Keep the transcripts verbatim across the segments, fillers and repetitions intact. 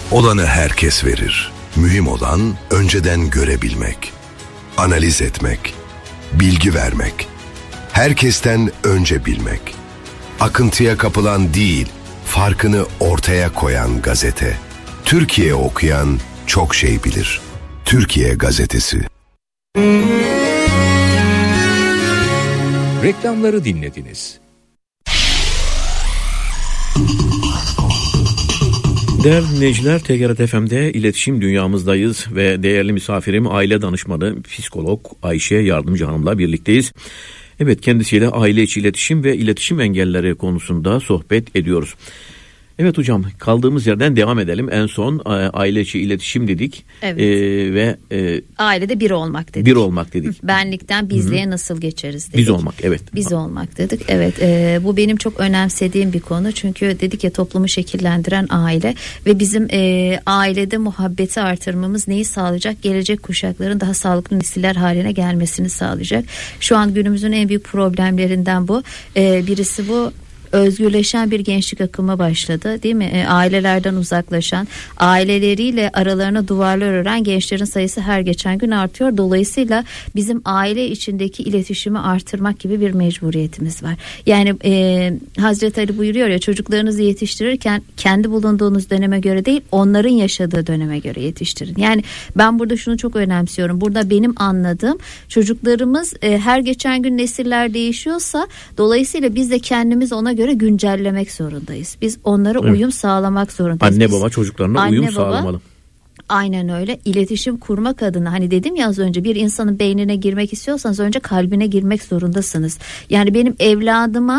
Olanı herkes verir. Mühim olan önceden görebilmek, analiz etmek, bilgi vermek, herkesten önce bilmek. Akıntıya kapılan değil, farkını ortaya koyan gazete. Türkiye okuyan çok şey bilir. Türkiye Gazetesi. Reklamları dinlediniz. Değerli dinleyiciler, T G R T F M'de iletişim dünyamızdayız ve değerli misafirim aile danışmanı psikolog Ayşe Yardımcı Hanım'la birlikteyiz. Evet, kendisiyle aile içi iletişim ve iletişim engelleri konusunda sohbet ediyoruz. Evet hocam, kaldığımız yerden devam edelim. En son aile içi iletişim dedik. Evet. Ee, ve e, ailede bir olmak dedik. Bir olmak dedik. Benlikten bizliğe Hı-hı. nasıl geçeriz dedik. Biz olmak, evet. Biz olmak dedik. Evet. E, bu benim çok önemsediğim bir konu. Çünkü dedik ya, toplumu şekillendiren aile ve bizim e, ailede muhabbeti artırmamız neyi sağlayacak? Gelecek kuşakların daha sağlıklı nesiller haline gelmesini sağlayacak. Şu an günümüzün en büyük problemlerinden bu. E, birisi bu. Özgürleşen bir gençlik akımı başladı, değil mi? E, ailelerden uzaklaşan, aileleriyle aralarına duvarlar ören gençlerin sayısı her geçen gün artıyor. Dolayısıyla bizim aile içindeki iletişimi artırmak gibi bir mecburiyetimiz var. Yani e, Hazreti Ali buyuruyor ya, çocuklarınızı yetiştirirken kendi bulunduğunuz döneme göre değil, onların yaşadığı döneme göre yetiştirin. Yani ben burada şunu çok önemsiyorum. Burada benim anladığım, çocuklarımız e, her geçen gün nesiller değişiyorsa, dolayısıyla biz de kendimiz ona göre güncellemek zorundayız. Biz onlara evet. uyum sağlamak zorundayız. Anne Biz, baba çocuklarına anne, uyum baba, sağlamalı. Aynen öyle. İletişim kurmak adına, hani dedim ya az önce, bir insanın beynine girmek istiyorsanız önce kalbine girmek zorundasınız. Yani benim evladıma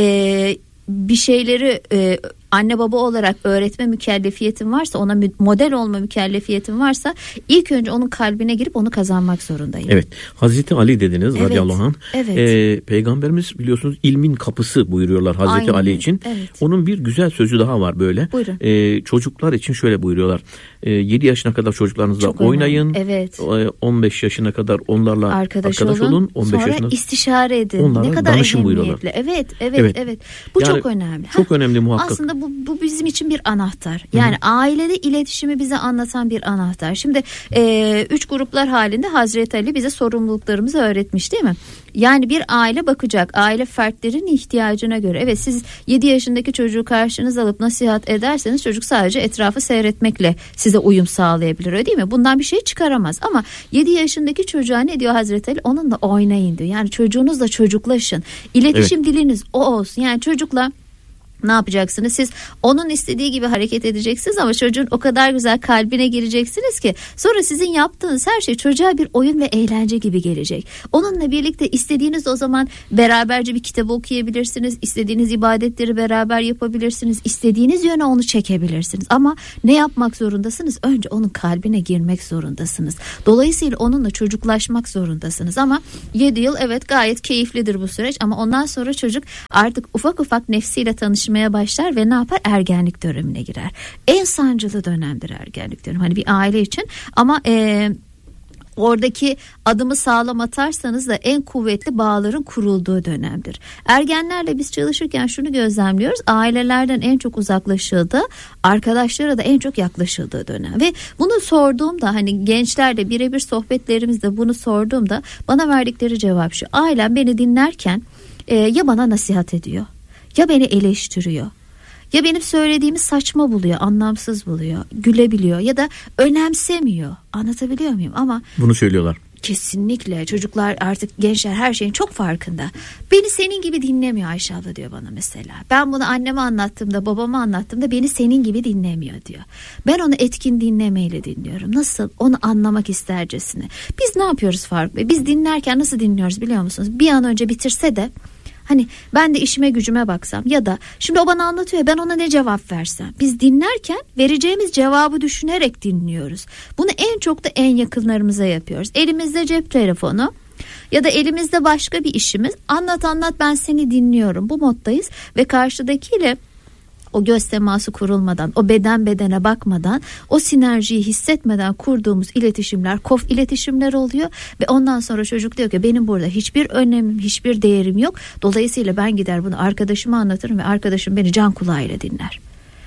e, bir şeyleri e, anne baba olarak öğretme mükellefiyetim varsa, ona model olma mükellefiyetim varsa, ilk önce onun kalbine girip onu kazanmak zorundayım. Evet. Hazreti Ali dediniz, evet. radıyallahu anh. Evet. Ee, Peygamberimiz biliyorsunuz ilmin kapısı buyuruyorlar Hazreti Aynen. Ali için. Evet. Onun bir güzel sözü daha var böyle. Buyurun. Ee, çocuklar için şöyle buyuruyorlar. Ee, yedi yaşına kadar çocuklarınızla Çok oynayın. Evet. on beş yaşına kadar onlarla arkadaş, arkadaş olun. olun. on beş Sonra yaşına istişare edin. Onlara ne kadar danışın buyuruyorlar. Evet, evet, evet, evet. Bu yani, çok önemli. Çok ha, önemli muhakkak. Aslında bu, bu bizim için bir anahtar. Yani Hı-hı. ailede iletişimi bize anlatan bir anahtar. Şimdi e, üç gruplar halinde Hazreti Ali bize sorumluluklarımızı öğretmiş, değil mi? Yani bir aile bakacak, aile fertlerin ihtiyacına göre. Evet, siz yedi yaşındaki çocuğu karşınıza alıp nasihat ederseniz, çocuk sadece etrafı seyretmekle size uyum sağlayabilir, öyle değil mi? Bundan bir şey çıkaramaz. Ama yedi yaşındaki çocuğa ne diyor Hazreti Ali? Onunla oynayın diyor. Yani çocuğunuzla çocuklaşın. İletişim evet. diliniz o olsun. Yani çocukla ne yapacaksınız? Siz onun istediği gibi hareket edeceksiniz ama çocuğun o kadar güzel kalbine gireceksiniz ki sonra sizin yaptığınız her şey çocuğa bir oyun ve eğlence gibi gelecek. Onunla birlikte istediğiniz o zaman beraberce bir kitap okuyabilirsiniz. İstediğiniz ibadetleri beraber yapabilirsiniz. İstediğiniz yöne onu çekebilirsiniz. Ama ne yapmak zorundasınız? Önce onun kalbine girmek zorundasınız. Dolayısıyla onunla çocuklaşmak zorundasınız. Ama yedi yıl evet gayet keyiflidir bu süreç ama ondan sonra çocuk artık ufak ufak nefsiyle tanışmaya başlar ve ne yapar? Ergenlik dönemine girer. En sancılı dönemdir ergenlik dönemi. Hani bir aile için ama e, oradaki adımı sağlam atarsanız da en kuvvetli bağların kurulduğu dönemdir. Ergenlerle biz çalışırken şunu gözlemliyoruz. Ailelerden en çok uzaklaşıldığı, arkadaşlara da en çok yaklaşıldığı dönem. Ve bunu sorduğumda, hani gençlerle birebir sohbetlerimizde bunu sorduğumda bana verdikleri cevap şu: ailem beni dinlerken e, ya bana nasihat ediyor, ya beni eleştiriyor, ya benim söylediğimi saçma buluyor, anlamsız buluyor, gülebiliyor ya da önemsemiyor. Anlatabiliyor muyum? Ama bunu söylüyorlar. Kesinlikle çocuklar, artık gençler her şeyin çok farkında. Beni senin gibi dinlemiyor Ayşe abla diyor bana mesela. Ben bunu anneme anlattığımda, babama anlattığımda beni senin gibi dinlemiyor diyor. Ben onu etkin dinlemeyle dinliyorum. Nasıl? Onu anlamak istercesine. Biz ne yapıyoruz Faruk Bey? Biz dinlerken nasıl dinliyoruz biliyor musunuz? Bir an önce bitirse de hani ben de işime gücüme baksam ya da şimdi o bana anlatıyor, ben ona ne cevap versem. Biz dinlerken vereceğimiz cevabı düşünerek dinliyoruz. Bunu en çok da en yakınlarımıza yapıyoruz. Elimizde cep telefonu ya da elimizde başka bir işimiz. Anlat anlat, ben seni dinliyorum. Bu moddayız ve karşıdakiyle o göz teması kurulmadan, o beden bedene bakmadan, o sinerjiyi hissetmeden kurduğumuz iletişimler kof iletişimler oluyor ve ondan sonra çocuk diyor ki benim burada hiçbir önemim, hiçbir değerim yok. Dolayısıyla ben gider bunu arkadaşıma anlatırım ve arkadaşım beni can kulağıyla dinler.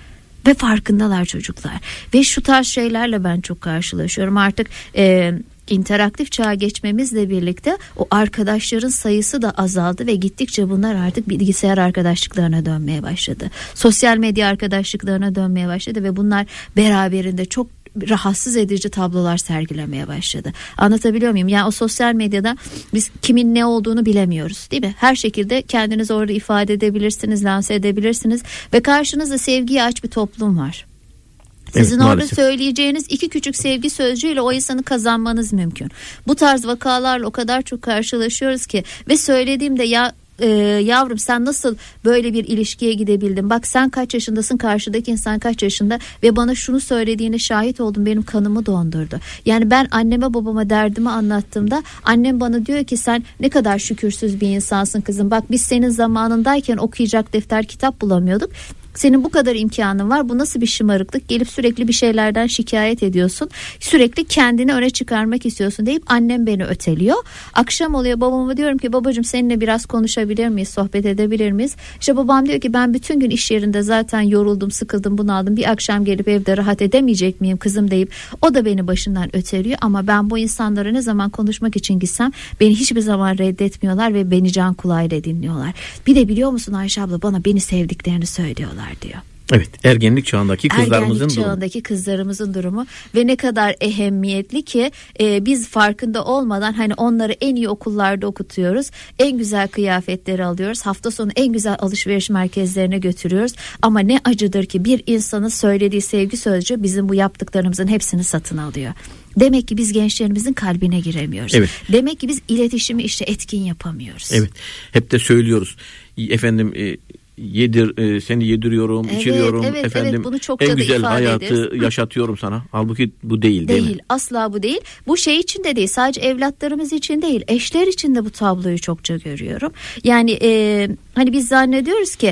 ve farkındalar çocuklar. Ve şu tarz şeylerle ben çok karşılaşıyorum artık. E, interaktif çağa geçmemizle birlikte o arkadaşların sayısı da azaldı ve gittikçe bunlar artık bilgisayar arkadaşlıklarına dönmeye başladı. Sosyal medya arkadaşlıklarına dönmeye başladı ve bunlar beraberinde çok rahatsız edici tablolar sergilemeye başladı. Anlatabiliyor muyum? Yani o sosyal medyada biz kimin ne olduğunu bilemiyoruz, değil mi? Her şekilde kendinizi orada ifade edebilirsiniz, lanse edebilirsiniz ve karşınızda sevgiye aç bir toplum var. Sizin evet, orada söyleyeceğiniz iki küçük sevgi sözcüğüyle o insanı kazanmanız mümkün. Bu tarz vakalarla o kadar çok karşılaşıyoruz ki ve söylediğimde ya Ee, yavrum sen nasıl böyle bir ilişkiye gidebildin, bak sen kaç yaşındasın, karşıdaki insan kaç yaşında ve bana şunu söylediğine şahit oldum, benim kanımı dondurdu. Yani ben anneme babama derdimi anlattığımda annem bana diyor ki sen ne kadar şükürsüz bir insansın kızım, bak biz senin zamanındayken okuyacak defter kitap bulamıyorduk. Senin bu kadar imkanın var, bu nasıl bir şımarıklık, gelip sürekli bir şeylerden şikayet ediyorsun, sürekli kendini öne çıkarmak istiyorsun deyip annem beni öteliyor. Akşam oluyor, babama diyorum ki babacığım seninle biraz konuşabilir miyiz, sohbet edebilir miyiz? İşte babam diyor ki ben bütün gün iş yerinde zaten yoruldum, sıkıldım, bunaldım, bir akşam gelip evde rahat edemeyecek miyim kızım deyip o da beni başından öteliyor. Ama ben bu insanlara ne zaman konuşmak için gitsem beni hiçbir zaman reddetmiyorlar ve beni can kulağıyla dinliyorlar. Bir de biliyor musun Ayşe abla, bana beni sevdiklerini söylüyorlar diyor. Evet, ergenlik çağındaki kızlarımızın ergenlik çağındaki durumu. kızlarımızın durumu ve ne kadar ehemmiyetli ki e, biz farkında olmadan hani onları en iyi okullarda okutuyoruz, en güzel kıyafetleri alıyoruz, hafta sonu en güzel alışveriş merkezlerine götürüyoruz ama ne acıdır ki bir insanın söylediği sevgi sözcüğü bizim bu yaptıklarımızın hepsini satın alıyor. Demek ki biz gençlerimizin kalbine giremiyoruz. Evet. Demek ki biz iletişimi işte etkin yapamıyoruz. Evet, hep de söylüyoruz efendim, e, yedir e, seni yediriyorum, evet, içiriyorum evet, efendim, evet, bunu çok en güzel hayatı ederiz. yaşatıyorum sana. Halbuki bu değil, değil, değil mi? Asla bu değil. Bu şey için de değil, sadece evlatlarımız için değil, eşler için de bu tabloyu çokça görüyorum. Yani e, hani biz zannediyoruz ki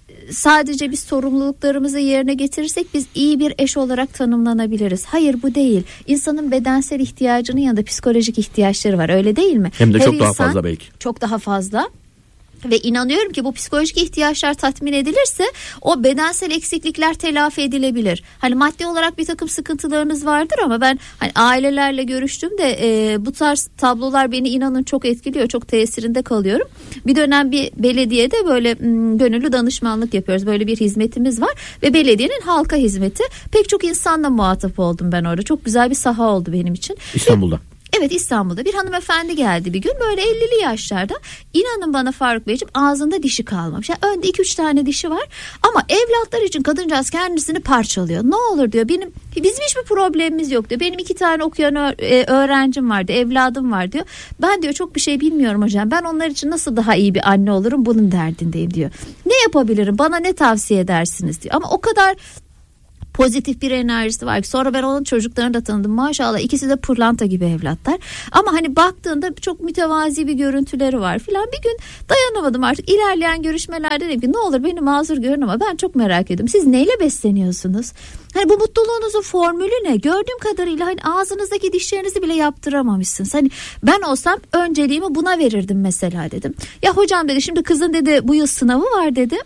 sadece biz sorumluluklarımızı yerine getirirsek biz iyi bir eş olarak tanımlanabiliriz. Hayır, bu değil. İnsanın bedensel ihtiyacının yanında psikolojik ihtiyaçları var, öyle değil mi? Hem de Her çok daha fazla belki. Çok daha fazla. Ve inanıyorum ki bu psikolojik ihtiyaçlar tatmin edilirse o bedensel eksiklikler telafi edilebilir. Hani maddi olarak bir takım sıkıntılarınız vardır ama ben hani ailelerle görüştüğümde e, bu tarz tablolar beni inanın çok etkiliyor, çok tesirinde kalıyorum. Bir dönem bir belediyede böyle m, gönüllü danışmanlık yapıyoruz. Böyle bir hizmetimiz var ve belediyenin halka hizmeti. Pek çok insanla muhatap oldum ben orada. Çok güzel bir saha oldu benim için. İstanbul'da. Evet, İstanbul'da bir hanımefendi geldi bir gün, böyle ellili yaşlarda. İnanın bana Faruk Beyciğim, ağzında dişi kalmamış. Yani önde iki üç tane dişi var ama evlatlar için kadıncağız kendisini parçalıyor. Ne olur diyor, benim bizim hiçbir problemimiz yok diyor. Benim iki tane okuyan öğrencim vardı, evladım var diyor. Ben diyor çok bir şey bilmiyorum hocam. Ben onlar için nasıl daha iyi bir anne olurum, bunun derdindeyim diyor. Ne yapabilirim, bana ne tavsiye edersiniz diyor. Ama o kadar pozitif bir enerjisi var ki sonra ben onun çocuklarını da tanıdım. Maşallah ikisi de pırlanta gibi evlatlar. Ama hani baktığında çok mütevazi bir görüntüleri var filan. Bir gün dayanamadım artık. İlerleyen görüşmelerde dedim ki ne olur beni mazur görün ama ben çok merak ediyorum. Siz neyle besleniyorsunuz? Hani bu mutluluğunuzun formülü ne? Gördüğüm kadarıyla hani ağzınızdaki dişlerinizi bile yaptıramamışsınız. Hani ben olsam önceliğimi buna verirdim mesela dedim. Ya hocam dedi, şimdi kızın dedi bu yıl sınavı var dedi.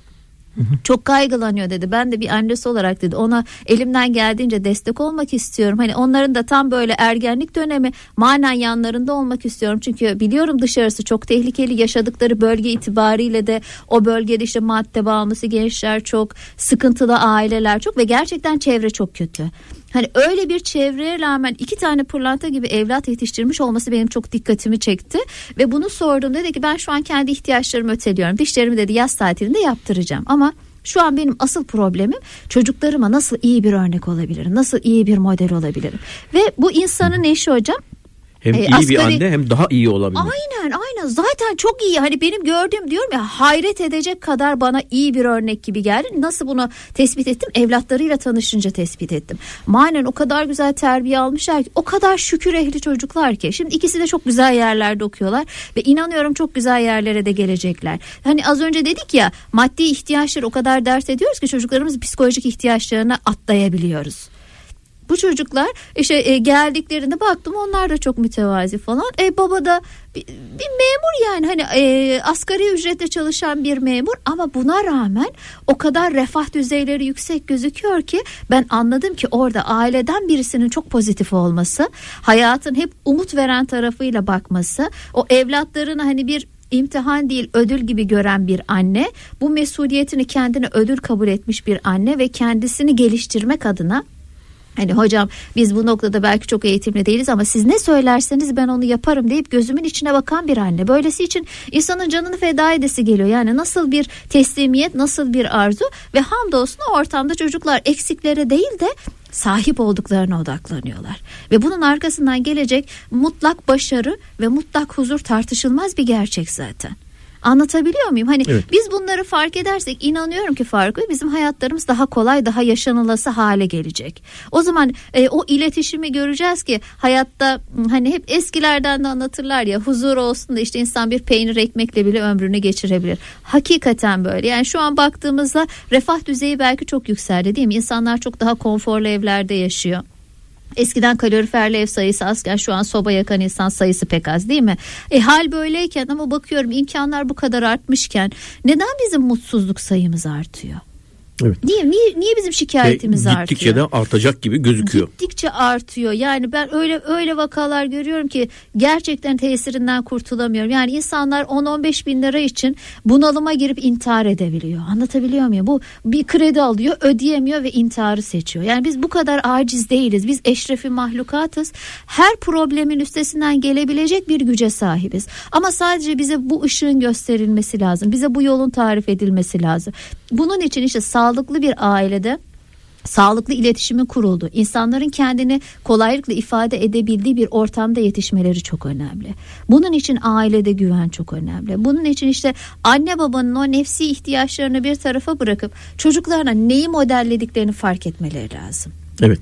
Çok kaygılanıyor dedi. Ben de bir annesi olarak dedi ona elimden geldiğince destek olmak istiyorum. Hani onların da tam böyle ergenlik dönemi, manen yanlarında olmak istiyorum. Çünkü biliyorum dışarısı çok tehlikeli, yaşadıkları bölge itibariyle de o bölgede işte madde bağımlısı gençler çok, sıkıntılı aileler çok ve gerçekten çevre çok kötü. Hani öyle bir çevreye rağmen iki tane pırlanta gibi evlat yetiştirmiş olması benim çok dikkatimi çekti. Ve bunu sordum, dedi ki ben şu an kendi ihtiyaçlarımı öteliyorum. Dişlerimi dedi yaz tatilinde yaptıracağım ama şu an benim asıl problemim çocuklarıma nasıl iyi bir örnek olabilirim, nasıl iyi bir model olabilirim. Ve bu insanın eşi hocam. Hem ee, iyi asgari, bir anne hem daha iyi olabilir. Aynen aynen zaten çok iyi. Hani benim gördüğüm diyorum ya, hayret edecek kadar bana iyi bir örnek gibi geldi. Nasıl bunu tespit ettim? Evlatlarıyla tanışınca tespit ettim. Manen o kadar güzel terbiye almışlar ki, o kadar şükür ehli çocuklar ki. Şimdi ikisi de çok güzel yerlerde okuyorlar ve inanıyorum çok güzel yerlere de gelecekler. Hani az önce dedik ya, maddi ihtiyaçları o kadar dert ediyoruz ki çocuklarımız psikolojik ihtiyaçlarına atlayabiliyoruz. Bu çocuklar işte e, geldiklerinde baktım onlar da çok mütevazi falan. E baba da bir, bir memur yani hani e, asgari ücretle çalışan bir memur ama buna rağmen o kadar refah düzeyleri yüksek gözüküyor ki ben anladım ki orada aileden birisinin çok pozitif olması, hayatın hep umut veren tarafıyla bakması, o evlatlarını hani bir imtihan değil ödül gibi gören bir anne, bu mesuliyetini kendine ödül kabul etmiş bir anne ve kendisini geliştirmek adına hani hocam biz bu noktada belki çok eğitimli değiliz ama siz ne söylerseniz ben onu yaparım deyip gözümün içine bakan bir anne. Böylesi için insanın canını feda edesi geliyor. Yani nasıl bir teslimiyet, nasıl bir arzu ve hamdolsun o ortamda çocuklar eksiklere değil de sahip olduklarına odaklanıyorlar. Ve bunun arkasından gelecek mutlak başarı ve mutlak huzur tartışılmaz bir gerçek zaten. Anlatabiliyor muyum? Hani evet. Biz bunları fark edersek inanıyorum ki Faruk Bey bizim hayatlarımız daha kolay, daha yaşanılası hale gelecek. O zaman e, o iletişimi göreceğiz ki hayatta hani hep eskilerden de anlatırlar ya huzur olsun da işte insan bir peynir ekmekle bile ömrünü geçirebilir. Hakikaten böyle. Yani şu an baktığımızda refah düzeyi belki çok yükseldi değil mi? İnsanlar çok daha konforlu evlerde yaşıyor. Eskiden kaloriferli ev sayısı azken şu an soba yakan insan sayısı pek az değil mi? E hal böyleyken ama bakıyorum imkanlar bu kadar artmışken neden bizim mutsuzluk sayımız artıyor? Evet. Niye, niye, niye bizim şikayetimiz Ve artıyor? Gittikçe de artacak gibi gözüküyor. Gittikçe artıyor. Yani ben öyle öyle vakalar görüyorum ki gerçekten tesirinden kurtulamıyorum. Yani insanlar on on beş bin lira için bunalıma girip intihar edebiliyor. Anlatabiliyor muyum? Bu bir kredi alıyor, ödeyemiyor ve intiharı seçiyor. Yani biz bu kadar aciz değiliz. Biz eşrefi mahlukatız. Her problemin üstesinden gelebilecek bir güce sahibiz. Ama sadece bize bu ışığın gösterilmesi lazım. Bize bu yolun tarif edilmesi lazım. Bunun için işte sağlıklı bir ailede sağlıklı iletişimin kurulduğu, insanların kendini kolaylıkla ifade edebildiği bir ortamda yetişmeleri çok önemli. Bunun için ailede güven çok önemli. Bunun için işte anne babanın o nefsi ihtiyaçlarını bir tarafa bırakıp çocuklarına neyi modellediklerini fark etmeleri lazım. Evet.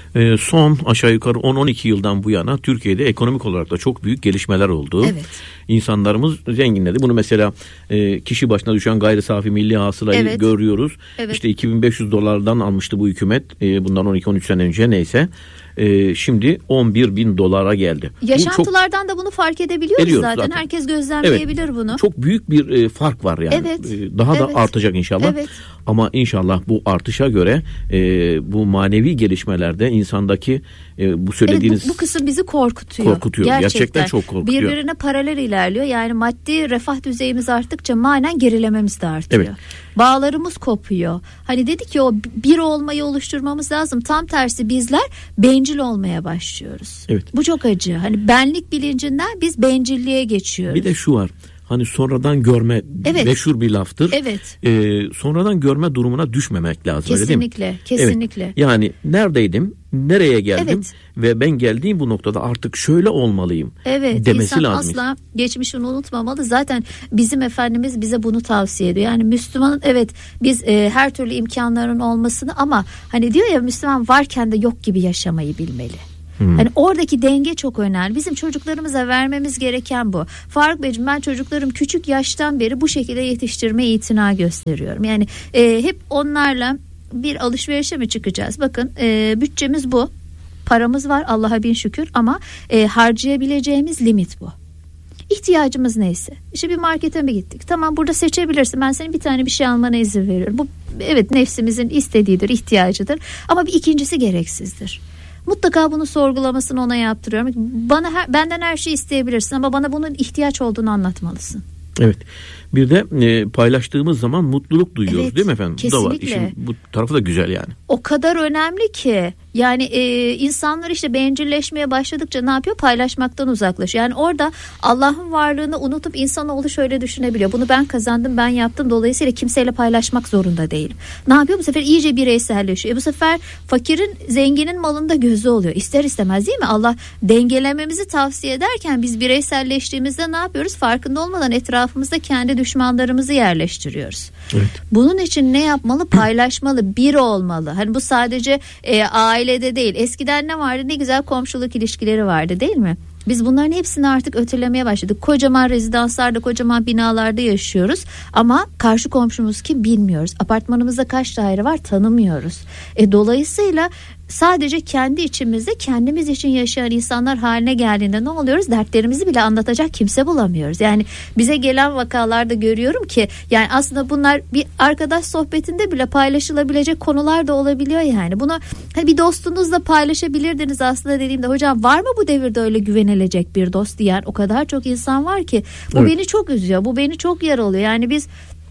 Son aşağı yukarı on on iki yıldan bu yana Türkiye'de ekonomik olarak da çok büyük gelişmeler oldu. Evet. İnsanlarımız zenginledi. Bunu mesela kişi başına düşen gayri safi milli hasılayı evet. görüyoruz. Evet. İşte iki bin beş yüz dolardan almıştı bu hükümet. Bundan on iki on üç sene önce neyse. Ee, şimdi on bir bin dolara geldi. Yaşantılardan bu çok, da bunu fark edebiliyoruz zaten. zaten. Herkes gözlemleyebilir evet, bunu. Çok büyük bir e, fark var yani. Evet, e, daha evet, da artacak inşallah. Evet. Ama inşallah bu artışa göre e, bu manevi gelişmelerde insandaki e, bu söylediğiniz... Evet, bu, bu kısım bizi korkutuyor. Korkutuyor. Gerçekten, Gerçekten çok korkutuyor. Birbirine paralel ilerliyor. Yani maddi refah düzeyimiz arttıkça manen gerilememiz de artıyor. Evet. Bağlarımız kopuyor. Hani dedik ki o bir olmayı oluşturmamız lazım. Tam tersi bizler bencil olmaya başlıyoruz. Evet. Bu çok acı. Hani benlik bilincinden biz bencilliğe geçiyoruz. Bir de şu var. Hani sonradan görme evet. meşhur bir laftır. Evet. Ee, sonradan görme durumuna düşmemek lazım. Kesinlikle. Öyle değil mi? Kesinlikle. Evet. Yani neredeydim? Nereye geldim? Evet. Ve ben geldiğim bu noktada artık şöyle olmalıyım. Evet. Demesi insan lazım. asla geçmişini unutmamalı. Zaten bizim Efendimiz bize bunu tavsiye ediyor. Yani Müslümanın evet biz e, her türlü imkanların olmasını ama hani diyor ya Müslüman varken de yok gibi yaşamayı bilmeli. Hmm. Hani oradaki denge çok önemli. Bizim çocuklarımıza vermemiz gereken bu. Faruk Beyciğim ben çocuklarım küçük yaştan beri bu şekilde yetiştirmeye itina gösteriyorum. Yani e, hep onlarla bir alışverişe mi çıkacağız? Bakın e, bütçemiz bu. Paramız var Allah'a bin şükür ama e, harcayabileceğimiz limit bu. İhtiyacımız neyse. İşte bir markete mi gittik? Tamam burada seçebilirsin. Ben senin bir tane bir şey almana izin veriyorum. Bu evet nefsimizin istediğidir, ihtiyacıdır. Ama bir ikincisi gereksizdir. Mutlaka bunu sorgulamasını ona yaptırıyorum. Bana her, benden her şeyi isteyebilirsin ama bana bunun ihtiyaç olduğunu anlatmalısın. Evet. Bir de e, paylaştığımız zaman mutluluk duyuyoruz evet, değil mi efendim? Kesinlikle. Bu da var. İşin bu tarafı da güzel yani. O kadar önemli ki yani e, insanlar işte bencilleşmeye başladıkça ne yapıyor? Paylaşmaktan uzaklaşıyor. Yani orada Allah'ın varlığını unutup insanoğlu şöyle düşünebiliyor. Bunu ben kazandım, ben yaptım. Dolayısıyla kimseyle paylaşmak zorunda değilim. Ne yapıyor? Bu sefer iyice bireyselleşiyor. E, bu sefer fakirin, zenginin malında gözü oluyor. İster istemez değil mi? Allah dengelememizi tavsiye ederken biz bireyselleştiğimizde ne yapıyoruz? Farkında olmadan etrafımızda kendi düşmanlarımızı yerleştiriyoruz. Evet. Bunun için ne yapmalı? Paylaşmalı, bir olmalı. Hani bu sadece e, ailede değil. Eskiden ne vardı? Ne güzel komşuluk ilişkileri vardı değil mi? Biz bunların hepsini artık ötelemeye başladık. Kocaman rezidanslarda, kocaman binalarda yaşıyoruz. Ama karşı komşumuz kim bilmiyoruz. Apartmanımızda kaç daire var tanımıyoruz. E, dolayısıyla sadece kendi içimizde kendimiz için yaşayan insanlar haline geldiğinde ne oluyoruz? Dertlerimizi bile anlatacak kimse bulamıyoruz. Yani bize gelen vakalarda görüyorum ki yani aslında bunlar bir arkadaş sohbetinde bile paylaşılabilecek konular da olabiliyor yani. Bunu hani bir dostunuzla paylaşabilirdiniz aslında dediğimde hocam var mı bu devirde öyle güvenilecek bir dost diyen o kadar çok insan var ki bu evet. beni çok üzüyor. Bu beni çok yaralıyor. Yani biz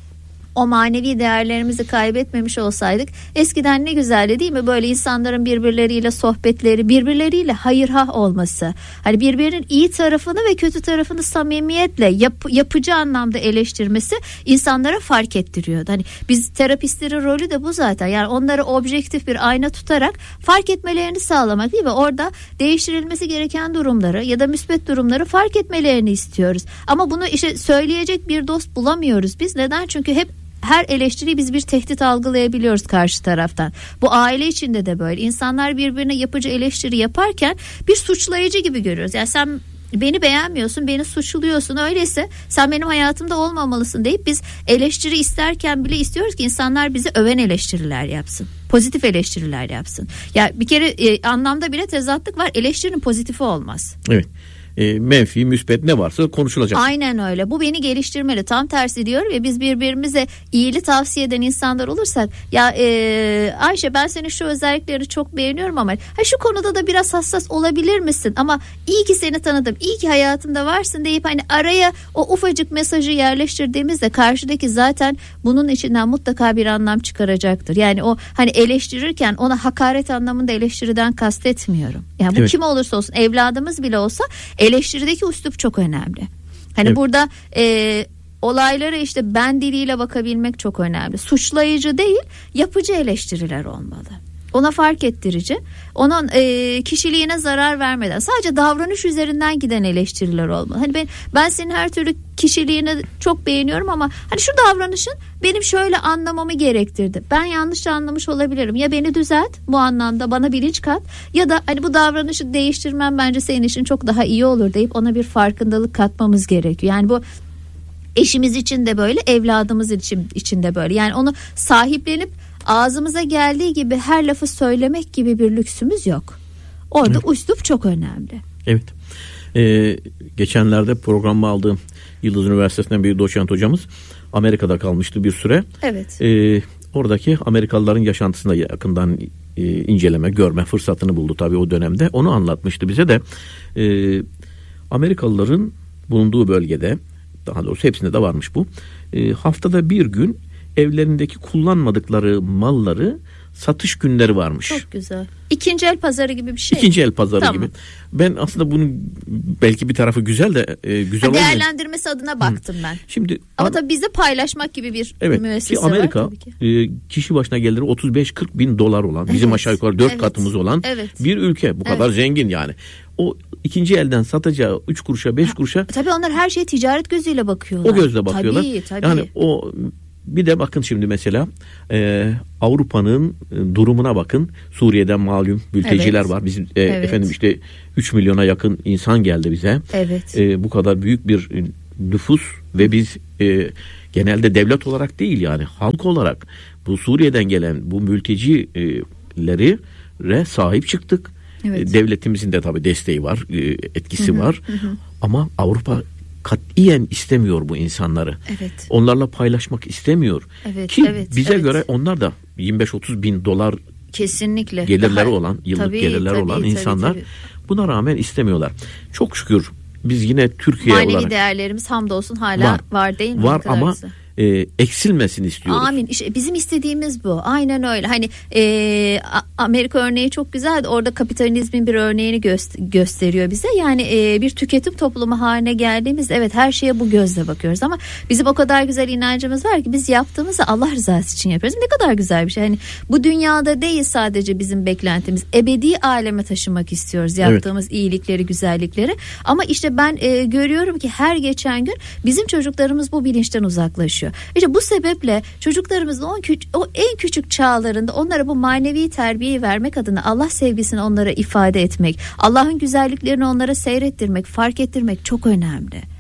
o manevi değerlerimizi kaybetmemiş olsaydık eskiden ne güzeldi değil mi? Böyle insanların birbirleriyle sohbetleri, birbirleriyle hayırhah olması. Hani birbirinin iyi tarafını ve kötü tarafını samimiyetle yap, yapıcı anlamda eleştirmesi insanlara fark ettiriyordu. Hani biz terapistlerin rolü de bu zaten. Yani onları objektif bir ayna tutarak fark etmelerini sağlamak değil mi? Orada değiştirilmesi gereken durumları ya da müspet durumları fark etmelerini istiyoruz. Ama bunu işte söyleyecek bir dost bulamıyoruz biz. Neden? Çünkü hep her eleştiriyi biz bir tehdit algılayabiliyoruz karşı taraftan. Bu aile içinde de böyle. İnsanlar birbirine yapıcı eleştiri yaparken bir suçlayıcı gibi görüyoruz. Yani sen beni beğenmiyorsun, beni suçluyorsun. Öyleyse sen benim hayatımda olmamalısın deyip biz eleştiri isterken bile istiyoruz ki insanlar bizi öven eleştiriler yapsın. Pozitif eleştiriler yapsın. Ya bir kere e, anlamda bile tezatlık var. Eleştirinin pozitifi olmaz. Evet. E, menfi, müspet ne varsa konuşulacak. Aynen öyle. Bu beni geliştirmeli. Tam tersi diyorum ya biz birbirimize iyiliği tavsiye eden insanlar olursak ya e, Ayşe ben senin şu özelliklerini çok beğeniyorum ama ha, şu konuda da biraz hassas olabilir misin? Ama iyi ki seni tanıdım. İyi ki hayatımda varsın deyip hani araya o ufacık mesajı yerleştirdiğimizde karşıdaki zaten bunun içinden mutlaka bir anlam çıkaracaktır. Yani o hani eleştirirken ona hakaret anlamında eleştiriden kastetmiyorum. Yani bu evet. kim olursa olsun evladımız bile olsa eleştirideki üslup çok önemli. Hani evet. burada e, olaylara işte ben diliyle bakabilmek çok önemli. Suçlayıcı değil, yapıcı eleştiriler olmalı. Ona fark ettirici, onun e, kişiliğine zarar vermeden sadece davranış üzerinden giden eleştiriler olmalı. Hani ben ben senin her türlü kişiliğini çok beğeniyorum ama hani şu davranışın benim şöyle anlamamı gerektirdi. Ben yanlış anlamış olabilirim. Ya beni düzelt bu anlamda bana bilinç kat ya da hani bu davranışı değiştirmem bence senin için çok daha iyi olur deyip ona bir farkındalık katmamız gerekiyor. Yani bu eşimiz için de böyle, evladımız için, için de böyle. Yani onu sahiplenip ağzımıza geldiği gibi her lafı söylemek gibi bir lüksümüz yok. Orada evet. üslup çok önemli. Evet. Ee, geçenlerde programı aldığım Yıldız Üniversitesi'nden bir doçent hocamız Amerika'da kalmıştı bir süre. Evet. Ee, oradaki Amerikalıların yaşantısını yakından e, inceleme, görme fırsatını buldu tabii o dönemde. Onu anlatmıştı bize de. E, Amerikalıların bulunduğu bölgede, daha doğrusu hepsinde de varmış bu. E, haftada bir gün evlerindeki kullanmadıkları malları satış günleri varmış. Çok güzel. İkinci el pazarı gibi bir şey. İkinci el pazarı tamam. gibi. Ben aslında bunun belki bir tarafı güzel de e, güzel olmuyor. Değerlendirmesi adına baktım Hı. ben. Şimdi ama an... tabii bize paylaşmak gibi bir evet, müessese ki Amerika, var tabii ki. E, kişi başına geliri otuz beş kırk bin dolar olan, evet. bizim aşağı yukarı dört evet. katımız olan evet. bir ülke. Bu evet. kadar zengin yani. O ikinci elden satacağı üç kuruşa beş kuruşa. Ha, tabii onlar her şeye ticaret gözüyle bakıyorlar. O gözle bakıyorlar. Tabii, tabii. Yani o bir de bakın şimdi mesela e, Avrupa'nın e, durumuna bakın. Suriye'den malum mülteciler evet. var. Bizim e, evet. efendim işte üç milyona yakın insan geldi bize. Evet. E, bu kadar büyük bir nüfus ve biz e, genelde devlet olarak değil yani halk olarak bu Suriye'den gelen bu mültecilere sahip çıktık. Evet. E, devletimizin de tabii desteği var, e, etkisi hı hı, var. Hı. Ama Avrupa katiyen istemiyor bu insanları. Evet. Onlarla paylaşmak istemiyor. Evet, Ki evet, bize evet. göre onlar da yirmi beş otuz bin dolar kesinlikle gelirleri daha, olan, yıllık tabii, gelirleri tabii, olan tabii, insanlar tabii. buna rağmen istemiyorlar. Çok şükür biz yine Türkiye manevi olarak manevi değerlerimiz hamdolsun hala var, var değil mi? Var ama e, eksilmesini istiyoruz. Amin. İşte bizim istediğimiz bu. Aynen öyle. Hani e, Amerika örneği çok güzel. Orada kapitalizmin bir örneğini gö- gösteriyor bize. Yani e, bir tüketim toplumu haline geldiğimizde evet her şeye bu gözle bakıyoruz ama bizim o kadar güzel inancımız var ki biz yaptığımızı Allah rızası için yapıyoruz. Ne kadar güzel bir şey. Hani bu dünyada değil sadece bizim beklentimiz. Ebedi aleme taşımak istiyoruz yaptığımız evet. iyilikleri, güzellikleri. Ama işte ben e, görüyorum ki her geçen gün bizim çocuklarımız bu bilinçten uzaklaşıyor. İşte bu sebeple çocuklarımızın o, küç- o en küçük çağlarında onlara bu manevi terbiyeyi vermek adına Allah sevgisini onlara ifade etmek, Allah'ın güzelliklerini onlara seyrettirmek, fark ettirmek çok önemli.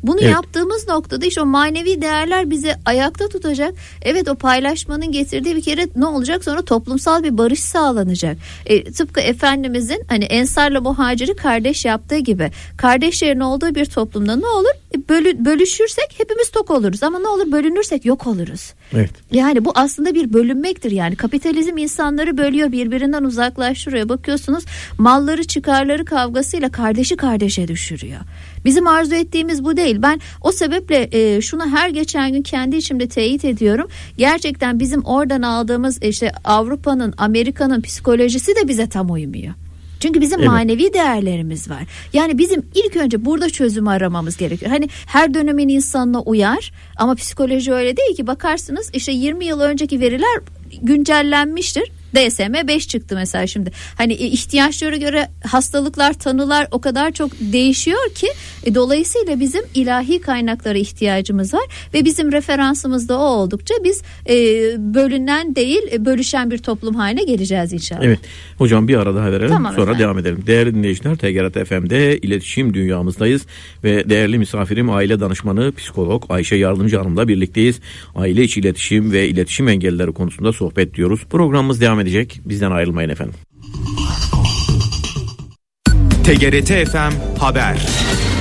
Bunu evet. yaptığımız noktada işte o manevi değerler bizi ayakta tutacak. Evet, o paylaşmanın getirdiği bir kere ne olacak? Sonra toplumsal bir barış sağlanacak. E, tıpkı Efendimizin hani Ensar'la Muhacir'i kardeş yaptığı gibi, kardeşlerin olduğu bir toplumda ne olur? E, bölü, bölüşürsek hepimiz tok oluruz ama ne olur? Bölünürsek yok oluruz. Evet. Yani bu aslında bir bölünmektir. Yani kapitalizm insanları bölüyor, birbirinden uzaklaştırıyor. Bakıyorsunuz malları, çıkarları kavgasıyla kardeşi kardeşe düşürüyor. Bizim arzu ettiğimiz bu değil. Ben o sebeple e, şunu her geçen gün kendi içimde teyit ediyorum. Gerçekten bizim oradan aldığımız işte Avrupa'nın, Amerika'nın psikolojisi de bize tam uymuyor. Çünkü bizim evet. manevi değerlerimiz var. Yani bizim ilk önce burada çözümü aramamız gerekiyor. Hani her dönemin insanına uyar ama psikoloji öyle değil ki. Bakarsınız işte yirmi yıl önceki veriler güncellenmiştir. D S M beş çıktı mesela şimdi. Hani ihtiyaçlara göre hastalıklar, tanılar o kadar çok değişiyor ki e, dolayısıyla bizim ilahi kaynaklara ihtiyacımız var ve bizim referansımız da o oldukça biz e, bölünen değil e, bölüşen bir toplum haline geleceğiz inşallah. Evet. Hocam bir ara daha verelim, tamam, sonra efendim. devam edelim. Değerli dinleyiciler, T G R T F M'de iletişim dünyamızdayız ve değerli misafirim aile danışmanı psikolog Ayşe Yardımcı Hanım'la birlikteyiz. Aile içi iletişim ve iletişim engelleri konusunda sohbet diyoruz. Programımız devam edecek. Bizden ayrılmayın efendim. T G R T F M Haber.